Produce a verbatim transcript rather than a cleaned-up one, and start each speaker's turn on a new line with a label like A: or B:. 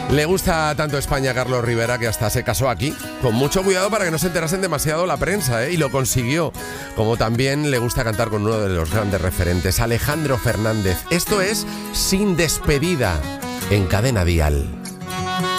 A: Le gusta tanto España a Carlos Rivera que hasta se casó aquí, con mucho cuidado para que no se enterasen demasiado la prensa, ¿eh? Y lo consiguió. Como también le gusta cantar con uno de los grandes referentes, Alejandro Fernández. Esto es Sin Despedida, en Cadena Dial.